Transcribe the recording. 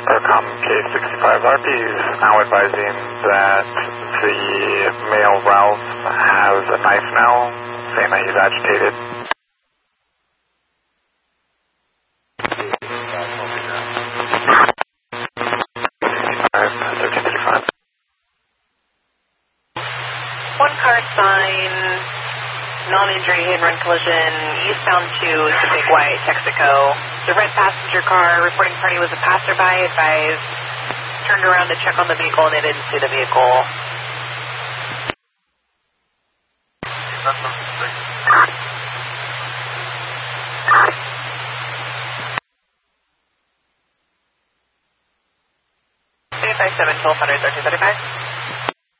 Procom K65RP is now advising that the male Ralph has a knife now, saying that he's agitated. One car sign, non-injury, hit-and-run collision, eastbound to the Big White, Texaco. The red passenger car reporting party was a passerby, advised, turned around to check on the vehicle and they didn't see the vehicle. K57, 1200, 1335.